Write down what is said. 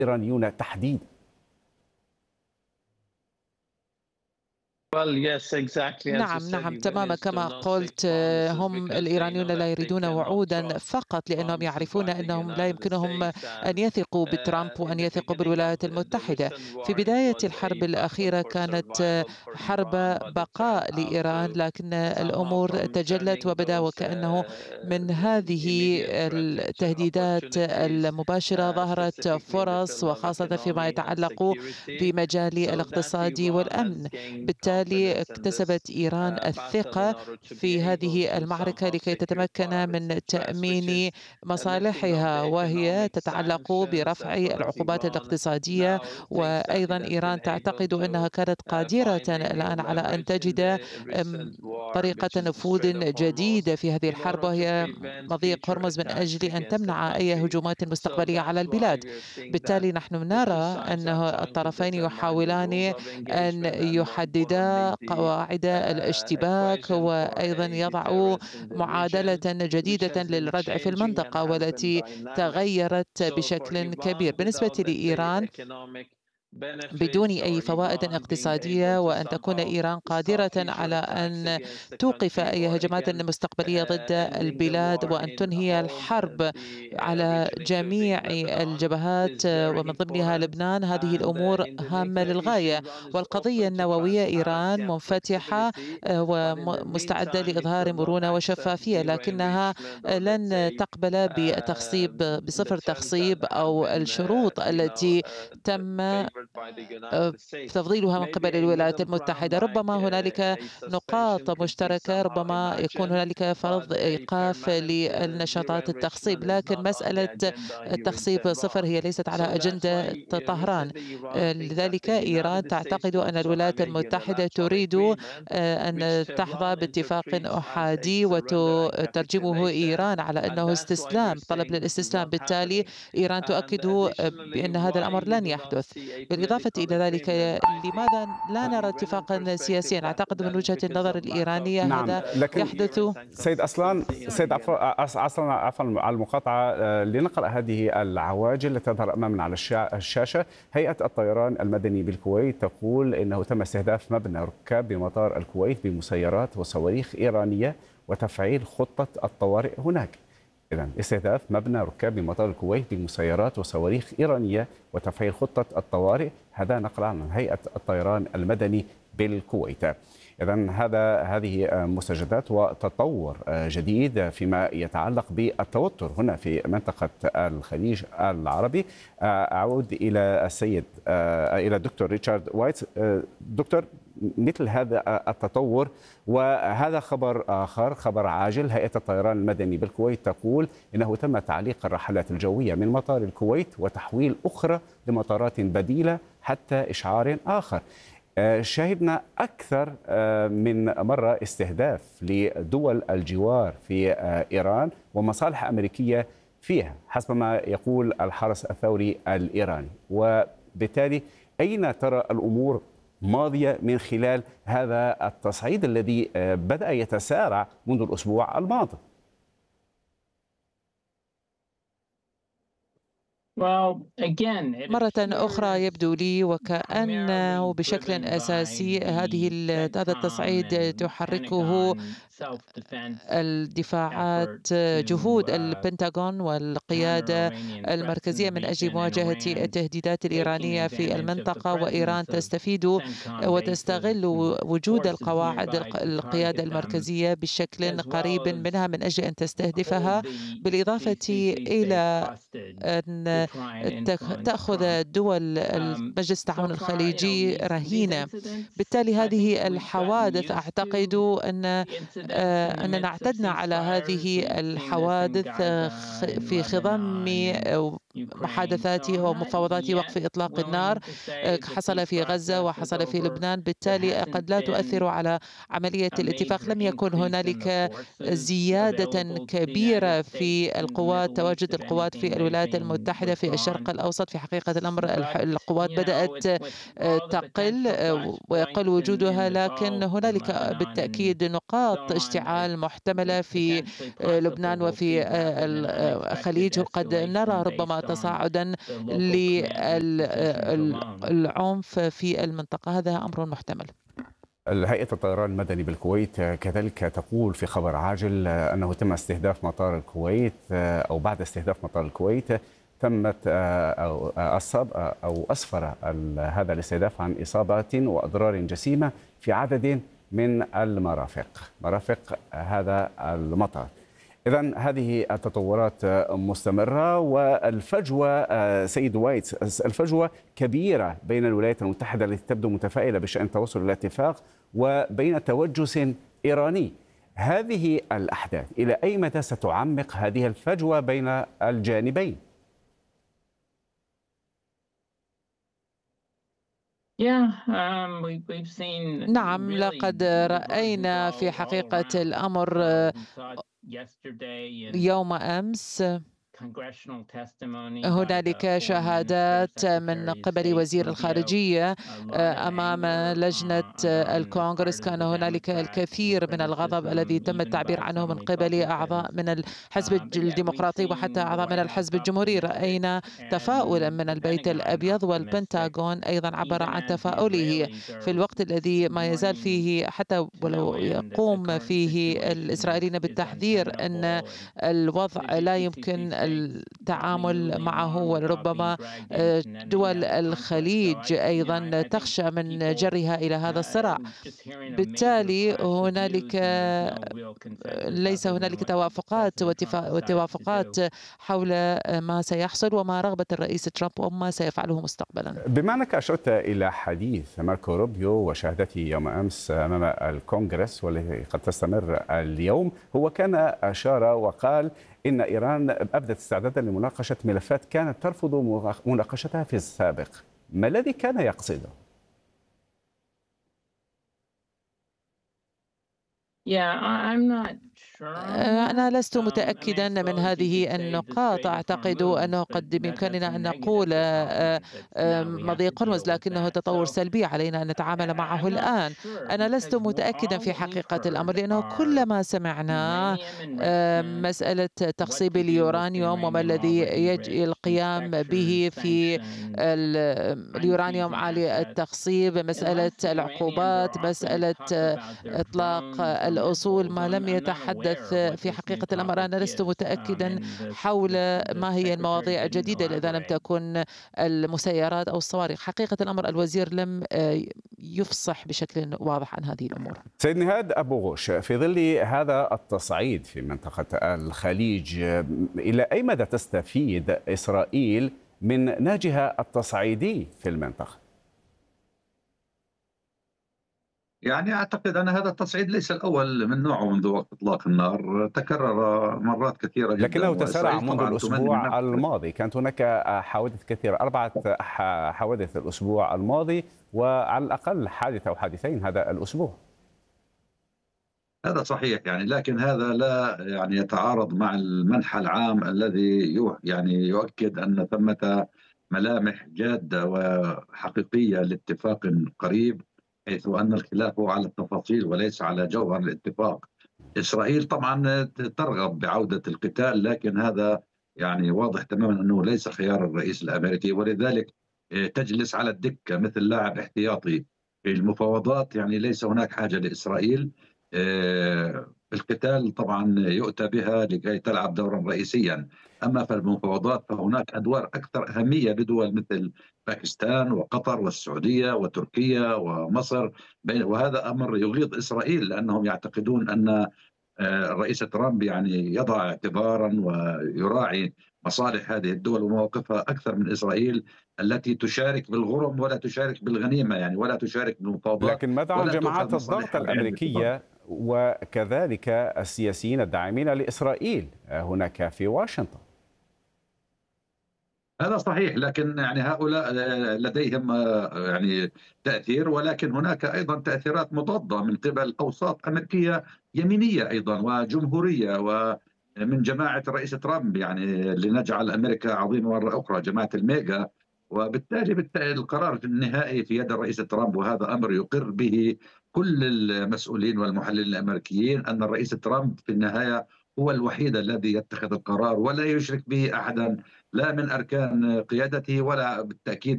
الإيرانيون تحديدا؟ نعم تماما كما قلت. هم الإيرانيون لا يريدون وعودا فقط لأنهم يعرفون أنهم لا يمكنهم أن يثقوا بترامب وأن يثقوا بالولايات المتحدة. في بداية الحرب الأخيرة كانت حرب بقاء لإيران، لكن الأمور تجلت وبدا وكأنه من هذه التهديدات المباشرة ظهرت فرص، وخاصة فيما يتعلق بمجال الاقتصاد والأمن. بالتالي اكتسبت إيران الثقة في هذه المعركة لكي تتمكن من تأمين مصالحها، وهي تتعلق برفع العقوبات الاقتصادية. وأيضا إيران تعتقد أنها كانت قادرة الآن على أن تجد طريقة نفوذ جديدة في هذه الحرب، وهي مضيق هرمز، من أجل أن تمنع أي هجومات مستقبلية على البلاد. بالتالي نحن نرى أن الطرفين يحاولان أن يحددا قواعد الاشتباك، وأيضا يضعوا معادلة جديدة للردع في المنطقة، والتي تغيرت بشكل كبير. بالنسبة لإيران، بدون أي فوائد اقتصادية، وأن تكون إيران قادرة على أن توقف أي هجمات مستقبلية ضد البلاد، وأن تنهي الحرب على جميع الجبهات ومن ضمنها لبنان. هذه الأمور هامة للغاية. والقضية النووية، إيران منفتحة ومستعدة لإظهار مرونة وشفافية، لكنها لن تقبل بصفر تخصيب أو الشروط التي تم تفضيلها من قبل الولايات المتحدة. ربما هنالك نقاط مشتركة، ربما يكون هنالك فرض إيقاف للنشاطات التخصيب، لكن مسألة التخصيب صفر هي ليست على أجندة طهران. لذلك إيران تعتقد أن الولايات المتحدة تريد أن تحظى باتفاق أحادي، وترجمه إيران على أنه استسلام، طلب للاستسلام. بالتالي إيران تؤكد بأن هذا الأمر لن يحدث. بالإضافة إلى ذلك، لماذا لا نرى اتفاقا سياسيا؟ أعتقد من وجهة النظر الإيرانية نعم، هذا لكن يحدث. سيد أصلان، سيد عفوا على المقاطعة، لنقرأ هذه العواجل التي تظهر أمامنا على الشاشة. هيئة الطيران المدني بالكويت تقول إنه تم استهداف مبنى ركاب بمطار الكويت بمسيرات وصواريخ إيرانية وتفعيل خطة الطوارئ هناك. إذن استهداف مبنى ركاب بمطار الكويت بمسيرات وصواريخ إيرانية وتفعيل خطة الطوارئ. هذا نقل عن هيئة الطيران المدني بالكويت. إذن هذه مستجدات وتطور جديد فيما يتعلق بالتوتر هنا في منطقة الخليج العربي. أعود إلى الدكتور ريتشارد وايت. دكتور، مثل هذا التطور، وهذا خبر آخر، خبر عاجل. هيئة الطيران المدني بالكويت تقول إنه تم تعليق الرحلات الجوية من مطار الكويت وتحويل أخرى لمطارات بديلة حتى إشعار آخر. شاهدنا أكثر من مرة استهداف لدول الجوار في إيران ومصالح أمريكية فيها حسب ما يقول الحرس الثوري الإيراني. وبالتالي أين ترى الأمور ماضية من خلال هذا التصعيد الذي بدأ يتسارع منذ الأسبوع الماضي؟ مرة أخرى يبدو لي وكأنه بشكل أساسي هذا التصعيد تحركه الدفاعات، جهود البنتاغون والقيادة المركزية من أجل مواجهة التهديدات الإيرانية في المنطقة. وإيران تستفيد وتستغل وجود القواعد القيادة المركزية بشكل قريب منها من أجل أن تستهدفها، بالإضافة إلى أن تأخذ دول مجلس التعاون الخليجي رهينة. بالتالي هذه الحوادث، أعتقد أننا اعتدنا على هذه الحوادث في خضم محادثات ومفاوضات وقف إطلاق النار. حصل في غزة وحصل في لبنان، بالتالي قد لا تؤثر على عملية الاتفاق. لم يكن هنالك زيادة كبيرة في القوات، تواجد القوات في الولايات المتحدة في الشرق الأوسط. في حقيقة الأمر القوات بدأت تقل ويقل وجودها، لكن هنالك بالتأكيد نقاط اشتعال محتملة في لبنان وفي الخليج. قد نرى ربما وتصاعدا للعنف في المنطقة. هذا أمر محتمل. هيئة الطيران المدني بالكويت كذلك تقول في خبر عاجل أنه تم استهداف مطار الكويت، أو بعد استهداف مطار الكويت تمت أو أسفر هذا الاستهداف عن إصابة وأضرار جسيمة في عدد من مرافق هذا المطار. إذن هذه التطورات مستمرة، والفجوة سيد وايتس، الفجوة كبيرة بين الولايات المتحدة التي تبدو متفائلة بشأن توصل إلى اتفاق وبين توجس إيراني. هذه الأحداث إلى أي مدى ستعمق هذه الفجوة بين الجانبين؟ نعم، لقد رأينا في حقيقة الأمر يوم أمس هنالك شهادات من قبل وزير الخارجية أمام لجنة الكونغرس. كان هنالك الكثير من الغضب الذي تم التعبير عنه من قبل أعضاء من الحزب الديمقراطي وحتى أعضاء من الحزب الجمهوري. رأينا تفاؤلا من البيت الأبيض، والبنتاغون أيضا عبر عن تفاؤله في الوقت الذي ما يزال فيه، حتى ولو يقوم فيه الإسرائيليين بالتحذير أن الوضع لا يمكن التعامل معه، وربما دول الخليج أيضا تخشى من جرها إلى هذا الصراع. بالتالي ليس هنالك توافقات حول ما سيحصل وما رغبة الرئيس ترامب وما سيفعله مستقبلا. بما أنك أشرت إلى حديث ماركو روبيو وشهادته يوم أمس أمام الكونغرس والتي قد تستمر اليوم، هو كان أشار وقال إن إيران أبدت استعدادا لمناقشة ملفات كانت ترفض مناقشتها في السابق. ما الذي كان يقصده؟ أنا لست متأكدا من هذه النقاط. أعتقد أنه قد بإمكاننا أن نقول مضي قرمز، لكنه تطور سلبي علينا أن نتعامل معه الآن. أنا لست متأكدا في حقيقة الأمر، لأنه كل ما سمعنا مسألة تخصيب اليورانيوم وما الذي يجري القيام به في اليورانيوم عالي التخصيب، مسألة العقوبات، مسألة إطلاق الأصول. ما لم يتحدث في حقيقة الأمر. أنا لست متأكدا حول ما هي المواضيع الجديدة إذا لم تكن المسيرات أو الصواريخ. حقيقة الأمر الوزير لم يفصح بشكل واضح عن هذه الأمور. سيد نهاد أبو غوش، في ظل هذا التصعيد في منطقة الخليج، إلى أي مدى تستفيد إسرائيل من نهجها التصعيدي في المنطقة؟ يعني أعتقد أن هذا التصعيد ليس الأول من نوعه منذ وقت إطلاق النار، تكرر مرات كثيرة جدا، لكنه تسارع منذ الأسبوع الماضي. كانت هناك حوادث كثيرة، 4 حوادث الأسبوع الماضي، وعلى الأقل حادثة أو حادثين هذا الأسبوع. هذا صحيح يعني، لكن هذا لا يعني يتعارض مع المنحى العام الذي يعني يؤكد أن ثمة ملامح جادة وحقيقية لاتفاق قريب، حيث أن الخلاف هو على التفاصيل وليس على جوهر الاتفاق. إسرائيل طبعا ترغب بعودة القتال، لكن هذا يعني واضح تماما أنه ليس خيار الرئيس الأمريكي، ولذلك تجلس على الدكة مثل لاعب احتياطي في المفاوضات. يعني ليس هناك حاجة لإسرائيل. القتال طبعا يؤتى بها لكي تلعب دورا رئيسيا، أما في المفاوضات فهناك أدوار أكثر أهمية بدول مثل باكستان وقطر والسعودية وتركيا ومصر، وهذا أمر يغيظ إسرائيل لأنهم يعتقدون أن الرئيس ترامب يعني يضع اعتبارا ويراعي مصالح هذه الدول ومواقفها أكثر من إسرائيل التي تشارك بالغرم ولا تشارك بالغنيمة، يعني ولا تشارك بالمفاوضات. لكن ماذا عن جماعات الضغط الأمريكية وكذلك السياسيين الداعمين لإسرائيل هناك في واشنطن؟ هذا صحيح، لكن يعني هؤلاء لديهم يعني تأثير، ولكن هناك أيضا تأثيرات مضادة من قبل أوساط أمريكية يمينية أيضا وجمهورية ومن جماعة الرئيس ترامب، يعني لنجعل أمريكا عظيمة مرة أخرى، جماعة الميجا. وبالتالي القرار النهائي في يد الرئيس ترامب، وهذا أمر يقر به كل المسؤولين والمحللين الأمريكيين، أن الرئيس ترامب في النهاية هو الوحيد الذي يتخذ القرار ولا يشرك به أحدا لا من أركان قيادته ولا بالتأكيد